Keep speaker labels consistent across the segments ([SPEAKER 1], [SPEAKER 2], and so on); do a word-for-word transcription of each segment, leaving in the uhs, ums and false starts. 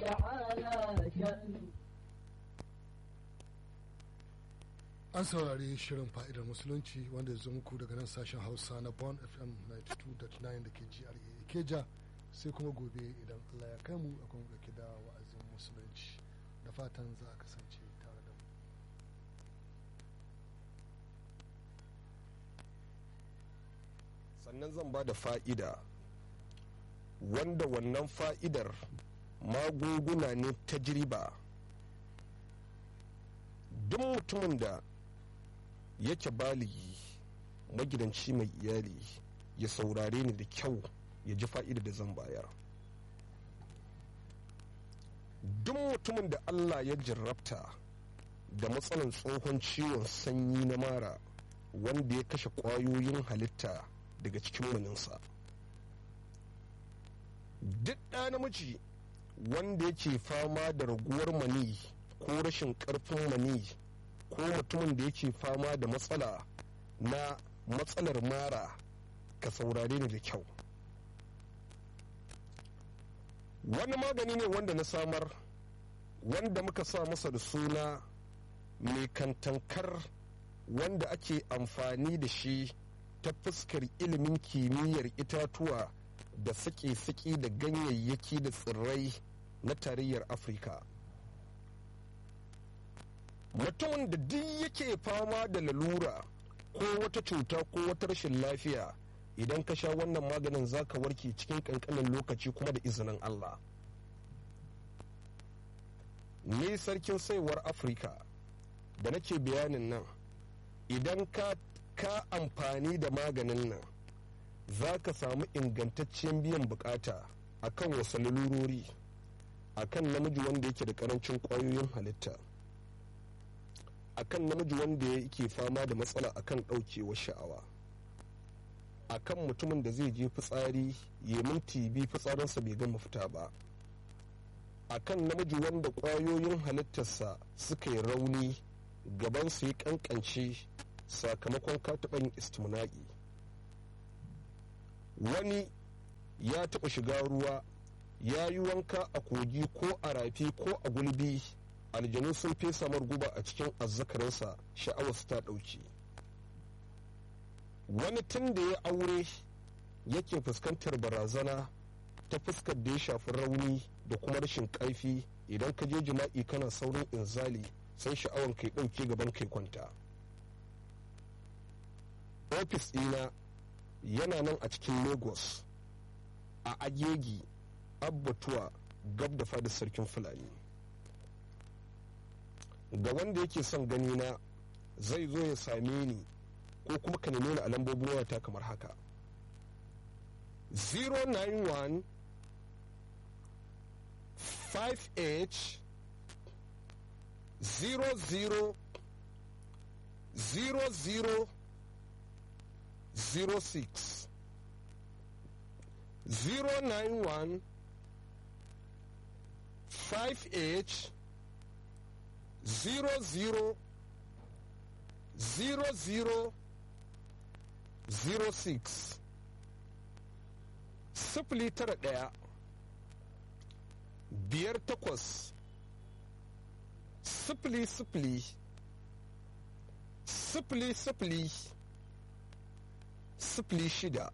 [SPEAKER 1] تعالى شأنه.
[SPEAKER 2] An saurari shirin fa'idar musulunci wanda ya zo muku daga nan sashen Hausa na Bon F M ninety two point nine da ke G R A Keja, sai kuma gobe idan Allah ya kai mu akwai ɗauke da wa'azin musulunci, da fatan za a kasance tare da mu.
[SPEAKER 3] Sannan zan ba da fa'ida wanda wannan fa'idar magunguna ne ta tajriba. Duk mutumin da yake baligi magidanci mai iyali ya saurare ni da kyau ya ji fa'ida da zan bayar. Duk mutumin da Allah ya jarrabta da matsalan tsohon ciwon sanyi na mara wanda ya kashe ƙwayoyin halitta daga cikin maninsa, duk ɗa namiji wanda yake fama da raguwar mani ko rashin ƙarfin mani, ko mutumin da yake fama da matsala na matsalar mara, ka saurare ni da kyau. Wani magani ne wanda na samar, wanda muka sa masa da suna mai kantankar, wanda ake amfani da shi ta fuskar ilimin kimiyyar itatuwa da sake-sake da ganyayyaki da tsirrai na tarayyar Afirka. Mutumin da duk yake fama da lalura ko wata cuta ko wata rashin lafiya, idan ka sha wannan maganin za ka warke cikin kankanin lokaci kuma da izinin Allah. Ni sarkin saiwar Afirka da nake bayanin nan, idan ka ka amfani da maganin nan za ka samu ingantaccen biyan bukata akan wasu lalurori, akan namiji wanda yake da karancin kwayoyin halitta, akan namiji wanda yake fama da matsala akan ɗaukewar sha'awa, akan mutumin da zai je fitsari ya minti biyu fitsarinsa bai gama fita ba, akan namiji wanda kwayoyin halittarsa suka yi rauni, gabansu ya kankance sakamakon kataɓan istimna'i. Wani ya taɓa shiga ruwa ya yi wanka a kogi ko a rafi ko a gulbi, aljanu sun fesa guba a cikin azzakarinsa, sha'awarsa ta ɗauki. Wani tun da ya aure yake fuskantar barazana ta fuskar da ya shafi rauni da kuma rashin ƙarfi, idan ka je jima'i kana saurin inzali sai sha'awar kai ɗauke gaban kai kwanta. Ofis ɗina yana nan a cikin Lagos, a Agegi, Abbatuwa, gab da fadar sarkin Fulani. Ga wanda yake son gani na zai zo ya same ni ko kuma ka neme ni a lambobin wayata kamar haka: zero nine one five eight zero zero zero zero zero six zero nine one five eight zero zero zero zero zero six. Sifili tara ɗaya biyar takwas sifili sifili sifili sifili sifili shida.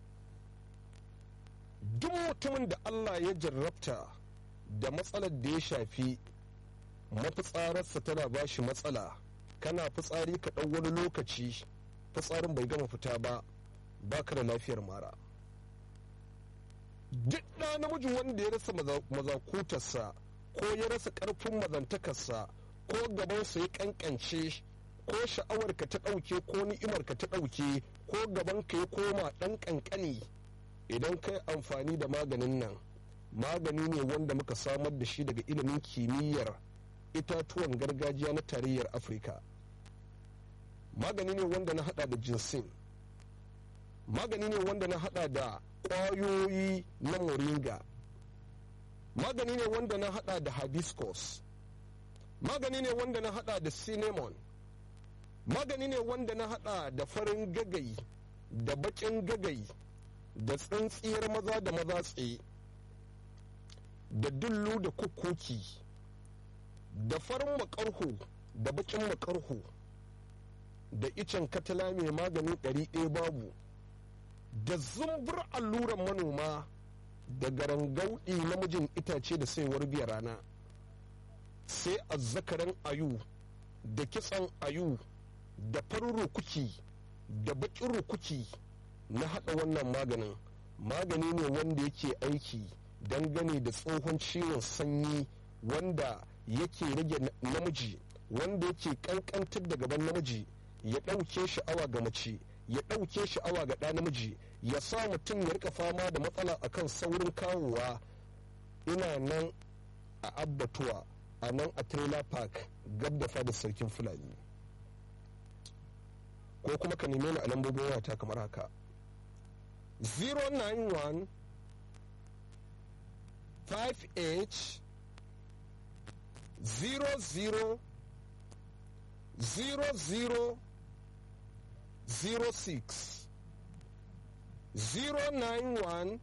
[SPEAKER 3] Duk mutumin da Allah ya jarrabta da matsalar da ya shafi mafitsararsa tana ba shi matsala, kana fitsari ka ɗau wani lokaci fitsarin bai gama fita ba, ba ka da lafiyar mara. Duk ɗa namiji wanda ya rasa mazakutarsa ko ya rasa ƙarfin mazantakarsa ko gabansa ya ƙanƙance ko sha'awarka ta ɗauke ko ni'imarka ta ɗauke ko gabanka ya koma ɗan ƙanƙani, idan ka yi amfani da maganin nan, magani ne wanda muka samar da shi daga ilimin kimiyyar itatuwan gargajiya na tarayyar Afirka. Magani ne wanda na hada da jinsin, magani ne wanda na hada da ƙwayoyi na moringa, magani ne wanda na hada da hibiscus, magani ne wanda na hada da cinnamon, magani ne wanda na hada da farin gagai da baƙin gagai da tsintsiyar maza da maza tsaye. da dullu da kukkuki da farin makarhu da bakin makarhu da icen katala mai magani ɗari ɗaya babu da zumbur alluran manoma da garangauɗi namijin itace da saiwar biya rana sai azzakaran ayu da kitsan ayu da farin rukuki da bakin rukuki na haɗa wannan maganin magani ne wanda yake aiki dangane da tsohon ciwon sanyi wanda yake rage namiji wanda yake kankantar da gaban namiji ya ɗauke sha'awa ga mace ya ɗauke sha'awa ga ɗa namiji ya sa mutum ya rika fama da matsala akan saurin kawowa. Ina nan a abbatuwa a nan a trailer park gab da fadar sarkin fulani, ko kuma ka neme ni a lambobin wayata kamar haka zero nine one five eight zero zero zero zero zero six zero nine one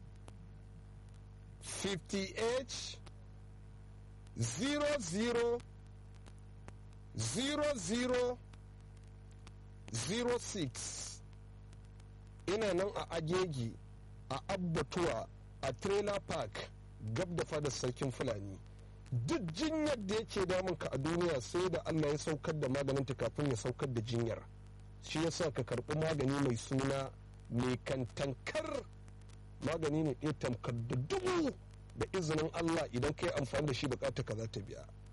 [SPEAKER 3] fifty eight zero zero zero zero zero six. Ina nan a agegi a abbatuwa a trailer park gab da fadar sarkin fulani. Duk jinyar da yake damunka a duniya sai da Allah ya saukar da maganinta kafin ya saukar da jinyar. Shi yasa ka karɓi magani mai suna mai kantankar, magani ne ɗaya tamkar da dubu, da izinin Allah idan ka yi amfani da shi bukata ka za ta biya.